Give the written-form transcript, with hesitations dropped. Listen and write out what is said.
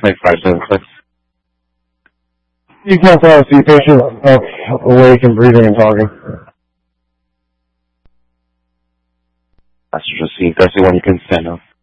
Like 576. You can't tell if the patient awake and breathing and talking. Message received. That's the one you can send up.